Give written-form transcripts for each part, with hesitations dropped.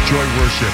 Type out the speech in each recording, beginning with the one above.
Joy Worship.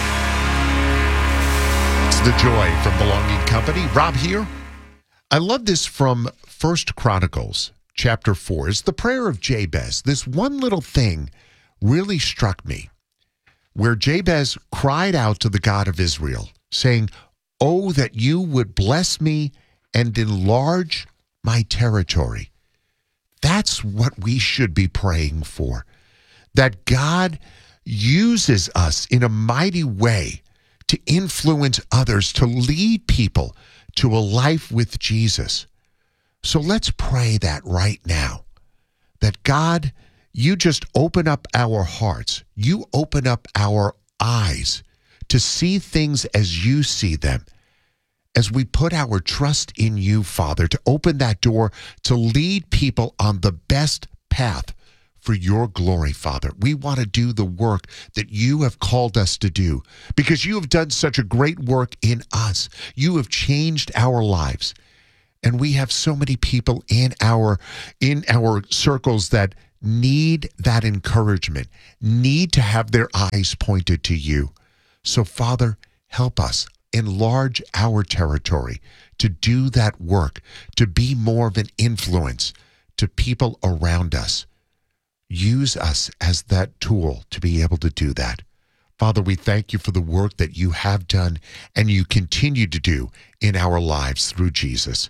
It's the joy from Belonging Company. Rob here. I love this from 1 Chronicles chapter 4. It's the prayer of Jabez. This one little thing really struck me, where Jabez cried out to the God of Israel, saying, "Oh, that you would bless me and enlarge my territory." That's what we should be praying for, that God uses us in a mighty way to influence others, to lead people to a life with Jesus. So let's pray that right now, that God, you just open up our hearts. You open up our eyes to see things as you see them. As we put our trust in you, Father, to open that door to lead people on the best path for your glory, Father. We want to do the work that you have called us to do because you have done such a great work in us. You have changed our lives. And we have so many people in our circles that need that encouragement, need to have their eyes pointed to you. So, Father, help us enlarge our territory to do that work, to be more of an influence to people around us. Use us as that tool to be able to do that. Father, we thank you for the work that you have done and you continue to do in our lives through Jesus.